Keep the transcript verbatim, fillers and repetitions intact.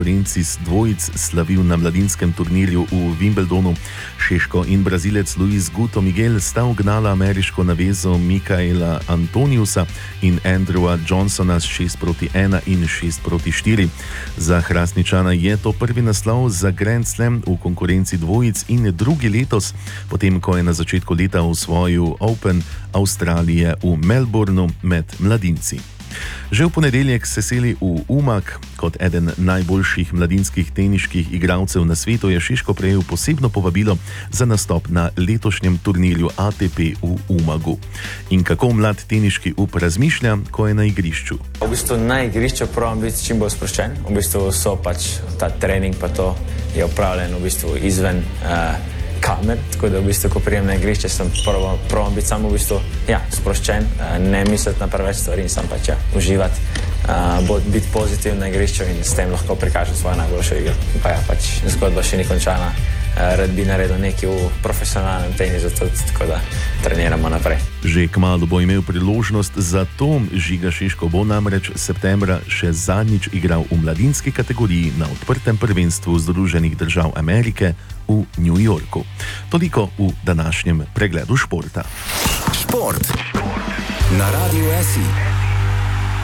konkurenci dvojic slavil na mladinskem turnirju v Wimbledonu. Češko in Brazilec Luis Guto Miguel sta ugnala ameriško navezo Mikaela Antoniusa in Andrewa Johnsona s šest proti ena in šest proti štiri. Za Hrastničana je to prvi naslov za Grand Slam v konkurenci dvojic in drugi letos, potem ko je na začetku leta osvojil Open Avstralije v Melbournu med mladinci. Že v ponedeljek se seli v Umag. Kot eden najboljših mladinskih teniških igralcev na svetu je Šiško prejel posebno povabilo za nastop na letošnjem turnirju A T P v Umagu. In kako mlad teniški up razmišlja, ko je na igrišču? V bistvu na igrišču probam biti čim bolj sproščen. V bistvu so pač ta trening pa to je opravljen v bistvu izven uh, kamer, tako da v bistvu, ko prijem na igrišče, sem probam biti samo v bistvu, ja, sproščen, ne misliti na preveč stvari in sam pač, ja, uživati, uh, biti pozitiv na igrišču in s tem lahko prikažem svojo najboljšo igro. Pa ja, pač zgodba še ni končana, uh, rad bi naredil nekaj v profesionalnem tenisu, tako da treniramo naprej. Že kmalu bo imel priložnost za to. Žiga Šiško bo namreč septembra še zadnjič igral v mladinski kategoriji na odprtem prvenstvu Združenih držav Amerike v New Yorku. Toliko v današnjem pregledu športa. Šport na Radiu S I.